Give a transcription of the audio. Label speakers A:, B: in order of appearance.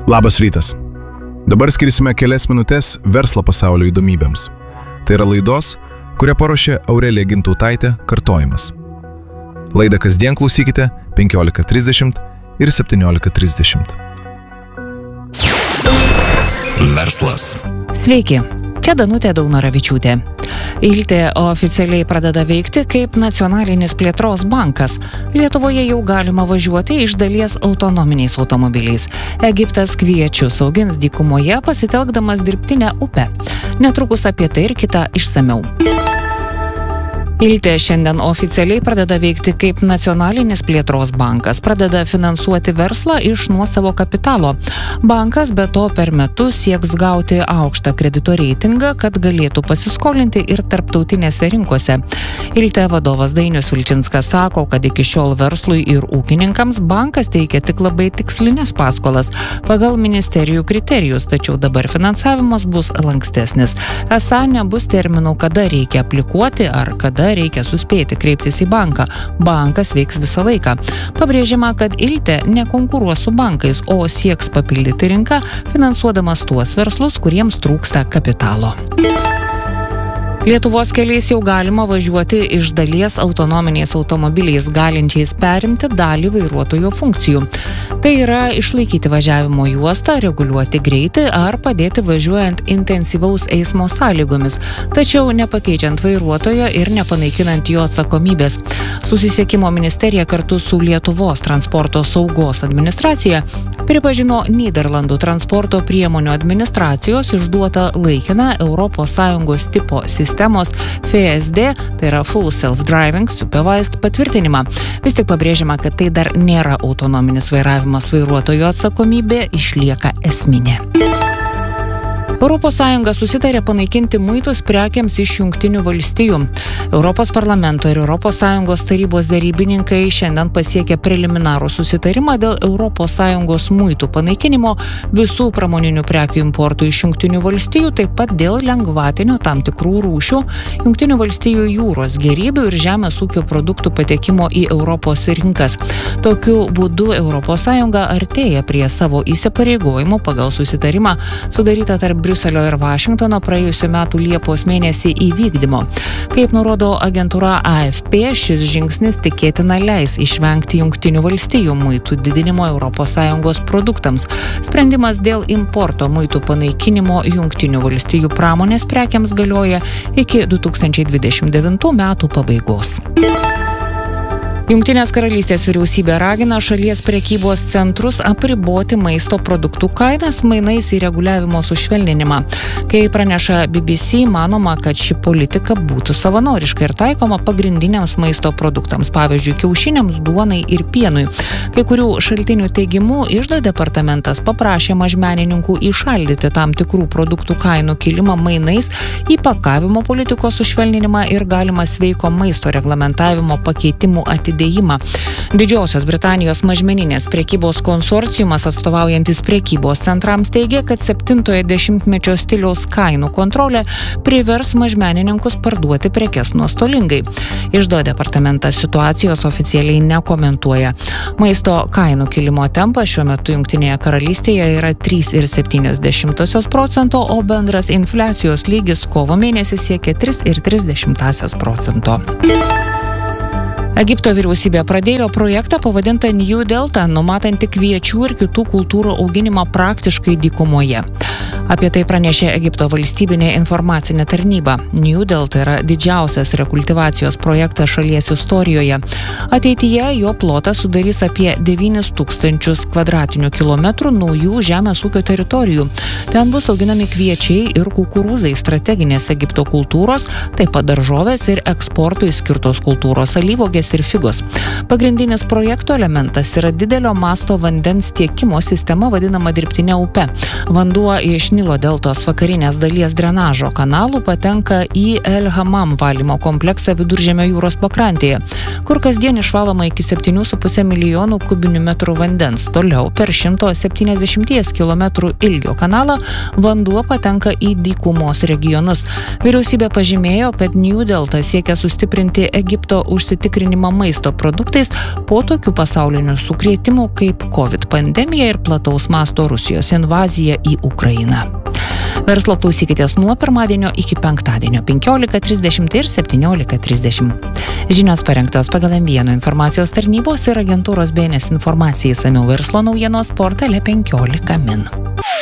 A: Labas rytas. Dabar skirsime kelias minutės verslo pasaulio įdomybėms. Tai yra laidos, kurią paruošė Aurelija Gintautaitė, kartojimas. Laidą kasdien klausykite 15:30 ir 17:30.
B: Verslas.
C: Sveiki, čia Danutė Daunoravičiūtė. Iltė oficialiai pradeda veikti kaip nacionalinis plėtros bankas. Lietuvoje jau galima važiuoti iš dalies autonominiais automobiliais. Egiptas kviečius augins dykumoje, pasitelkdamas dirbtinę upę. Netrukus apie tai ir kitą išsamiau. Iltė šiandien oficialiai pradeda veikti kaip nacionalinis plėtros bankas, pradeda finansuoti verslą iš nuosavo kapitalo. Bankas be to per metus sieks gauti aukštą kredito reitingą, kad galėtų pasiskolinti ir tarptautinėse rinkose. Iltė vadovas Dainius Vilčinskas sako, kad iki šiol verslui ir ūkininkams bankas teikia tik labai tikslinės paskolas pagal ministerijų kriterijus, tačiau dabar finansavimas bus lankstesnis. Esą nebus terminų, kada reikia aplikuoti ar kada reikia suspėti kreiptis į banką. Bankas veiks visą laiką. Pabrėžiama, kad Iltė nekonkuruos su bankais, o sieks papildyti rinką, finansuodamas tuos verslus, kuriems trūksta kapitalo. Lietuvos keliais jau galima važiuoti iš dalies autonominiais automobiliais, galinčiais perimti dalį vairuotojo funkcijų. Tai yra išlaikyti važiavimo juostą, reguliuoti greitį ar padėti važiuojant intensyvaus eismo sąlygomis, tačiau nepakeičiant vairuotojo ir nepanaikinant jo atsakomybės. Susisiekimo ministerija kartu su Lietuvos transporto saugos administracija pripažino Nyderlandų transporto priemonių administracijos išduotą laikiną ES tipo sistemos FSD, tai yra Full Self-Driving Supervised patvirtinimą. Vis tik pabrėžiama, kad tai dar nėra autonominis vairavimas, vairuotojo atsakomybė išlieka esminė. ES susitarė panaikinti muitus prekiams iš Jungtinių valstijų. Europos parlamento ir ES tarybos derybininkai šiandien pasiekė preliminarų susitarimą dėl ES muitų panaikinimo visų pramoninių prekių importų iš Jungtinių valstijų, taip pat dėl lengvatinio tam tikrų rūšių Jungtinių valstijų jūros gėrybių ir žemės ūkio produktų patekimo į Europos rinkas. Tokiu būdu ES artėja prie savo įsipareigojimų pagal susitarimą sudarytą tarp Briuselio ir Vašingtono praėjusių metų Liepos mėnesį įvykdymo. Kaip nurodo agentūra AFP, šis žingsnis tikėtina leis išvengti Jungtinių valstijų muitų didinimo ES produktams. Sprendimas dėl importo muitų panaikinimo Jungtinių valstijų pramonės prekiams galioja iki 2029 metų pabaigos. Jungtinės karalystės vyriausybė ragina šalies prekybos centrus apriboti maisto produktų kainas mainais į reguliavimo sušvelninimą. Kai praneša BBC, manoma, kad ši politika būtų savanoriška ir taikoma pagrindiniams maisto produktams, pavyzdžiui, kiaušiniams, duonai ir pienui. Kai kurių šaltinių teigimu, iždo departamentas paprašė mažmenininkų įšaldyti tam tikrų produktų kainų kilimą mainais į pakavimo politikos sušvelninimą ir galimą sveiko maisto reglamentavimo pakeitimų atidėjimą. Didžiosios Britanijos mažmeninės prekybos konsorciumas atstovaujantis prekybos centrams teigia, kad 7-ojo dešimtmečio stiliaus kainų kontrolė privers mažmenininkus parduoti prekes nuostolingai. Iždo departamentas situacijos oficialiai nekomentuoja. Maisto kainų kilimo tempas šiuo metu Jungtinėje karalystėje yra 3,7%, o bendras infliacijos lygis kovo mėnesį siekia 3,3%. Egipto vyriausybė pradėjo projektą pavadintą New Delta, numatantį kviečių ir kitų kultūrų auginimą praktiškai dykumoje. Apie tai pranešė Egipto valstybinė informacinė tarnyba. New Delta yra didžiausias rekultivacijos projektas šalies istorijoje. Ateityje jo plotas sudarys apie 9000 kvadratinių kilometrų naujų žemės ūkio teritorijų. Ten bus auginami kviečiai ir kukurūzai, strateginės Egipto kultūros, taip pat daržovės ir eksportui skirtos kultūros, alyvuogės ir figos. Pagrindinis projekto elementas yra didelio masto vandens tiekimo sistema vadinama dirbtinė upe. Vanduo iš Nilo deltos vakarinės dalies drenažo kanalų patenka į El Hamam valymo kompleksą Viduržemio jūros pakrantėje, kur kasdien išvaloma iki 7,5 milijonų kubinių metrų vandens. Toliau per 170 km ilgio kanalą vanduo patenka į dykumos regionus. Vyriausybė pažymėjo, kad New Delta siekia sustiprinti Egipto užsitikrinimą maisto produktais po tokių pasaulinių sukrėtimų kaip COVID pandemija ir plataus masto Rusijos invazija į Ukrainą. Verslo klausykitės nuo pirmadienio iki penktadienio 15:30 ir 17:30. Žinios parengtos pagal M1 informacijos tarnybos ir agentūros BNS informacijai, išsamiau verslo naujienos portale 15 min.